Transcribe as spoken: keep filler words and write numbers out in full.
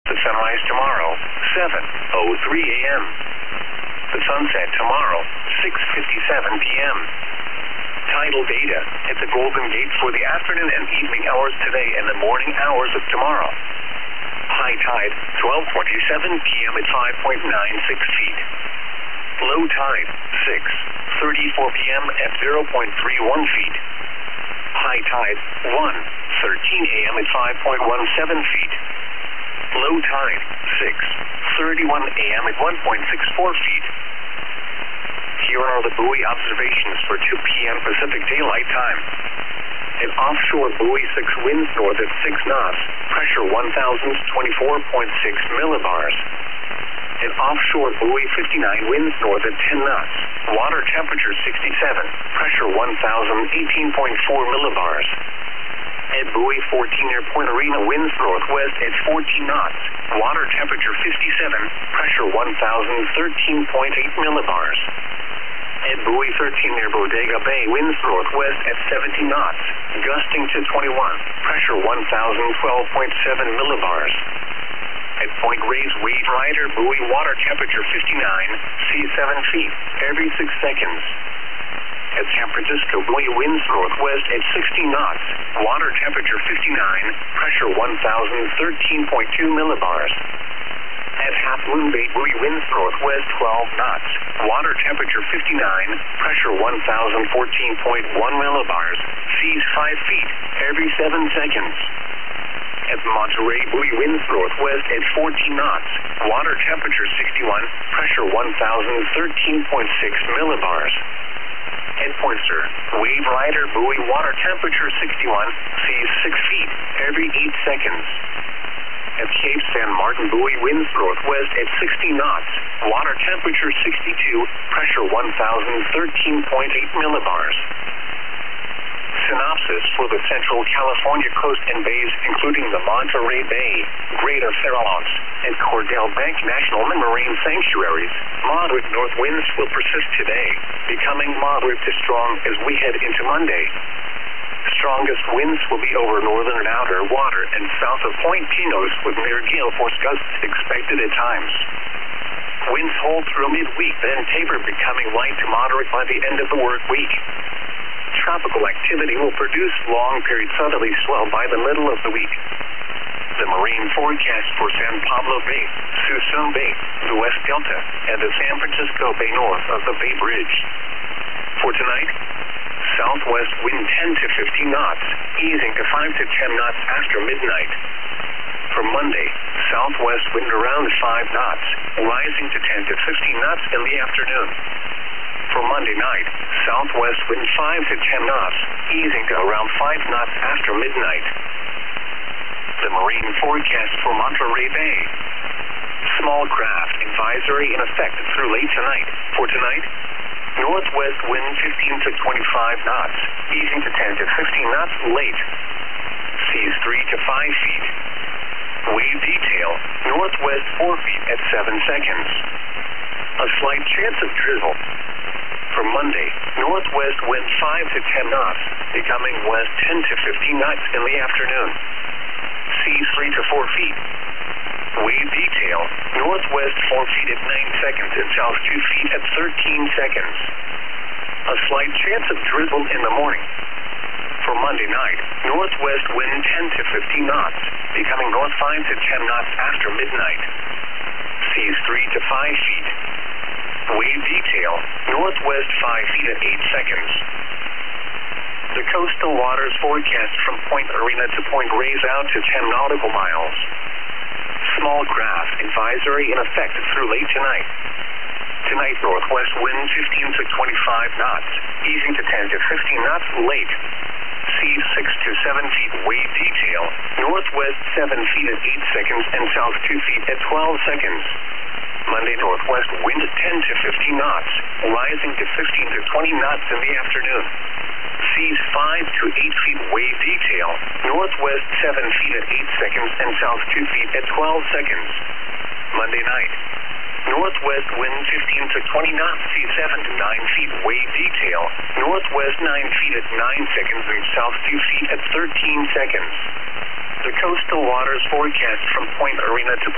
The sunrise tomorrow, seven oh three a m The sunset tomorrow, six fifty-seven p m Tidal data at the Golden Gate for the afternoon and evening hours today and the morning hours of tomorrow. High tide, twelve twenty-seven p m at five point nine six feet. Low tide, six thirty-four p m at zero point three one feet. High tide, one thirteen a m at five point one seven feet. Low tide, six thirty-one a m at one point six four feet. Here are the buoy observations for two p m Pacific Daylight Time. An offshore buoy six winds north at six knots, pressure one thousand twenty-four point six millibars. An offshore buoy fifty-nine winds north at ten knots, water temperature sixty-seven, pressure one thousand eighteen point four millibars. At buoy fourteen near Point Arena winds northwest at fourteen knots, water temperature fifty-seven, pressure one thousand thirteen point eight millibars. At buoy thirteen near Bodega Bay winds northwest at seventeen knots, gusting to twenty-one, pressure one thousand twelve point seven millibars. At Point Reyes Wave Rider buoy water temperature fifty-nine, sea seven feet, every six seconds. At San Francisco buoy winds northwest at sixteen knots, water temperature fifty-nine, pressure one thousand thirteen point two millibars. At Half Moon Bay buoy winds northwest twelve knots, water temperature fifty-nine, pressure one thousand fourteen point one millibars, seas five feet, every seven seconds. At Monterey buoy winds northwest at fourteen knots, water temperature sixty-one, pressure one thousand thirteen point six millibars. At Point Sur, Wave Rider buoy water temperature sixty-one, seas six feet, every eight seconds. At Cape San Martin buoy winds northwest at sixty knots, water temperature sixty-two, pressure one thousand thirteen point eight millibars. Synopsis for the Central California coast and bays, including the Monterey Bay, Greater Farallones, and Cordell Bank National Marine Sanctuaries. Moderate north winds will persist today, becoming moderate to strong as we head into Monday. Strongest winds will be over northern and outer water and south of Point Pinos with near gale force gusts expected at times. Winds hold through midweek, then taper, becoming light to moderate by the end of the work week. Tropical activity will produce long-period southerly swell by the middle of the week. The marine forecast for San Pablo Bay, Suisun Bay, the West Delta, and the San Francisco Bay north of the Bay Bridge. For tonight, southwest wind ten to fifteen knots, easing to five to ten knots after midnight. For Monday, southwest wind around five knots, rising to ten to fifteen knots in the afternoon. For Monday night, southwest wind five to ten knots, easing to around five knots after midnight. The marine forecast for Monterey Bay. Small craft advisory in effect through late tonight. For tonight, northwest wind fifteen to twenty-five knots, easing to ten to fifteen knots late. Seas three to five feet. Wave detail, northwest four feet at seven seconds. A slight chance of drizzle. For Monday, northwest wind five to ten knots, becoming west ten to fifteen knots in the afternoon. Seas three to four feet. Wave detail, northwest four feet at nine seconds and south two feet at thirteen seconds. A slight chance of drizzle in the morning. For Monday night, northwest wind ten to fifteen knots, becoming north five to ten knots after midnight. Seas three to five feet. Wave detail, northwest five feet at eight seconds. The coastal waters forecast from Point Arena to Point Reyes out to ten nautical miles. Small craft advisory in effect through late tonight. Tonight, northwest wind fifteen to twenty-five knots, easing to ten to fifteen knots late. Seas six to seven feet. Wave detail, northwest seven feet at eight seconds and south two feet at twelve seconds. Monday, northwest wind ten to fifteen knots, rising to fifteen to twenty knots in the afternoon. Seas five to eight feet. Wave detail, northwest seven feet at eight seconds and south two feet at twelve seconds. Monday night, northwest wind fifteen to twenty knots, sea seven to nine feet. Wave detail, northwest nine feet at nine seconds and south two feet at thirteen seconds. The coastal waters forecast from Point Arena to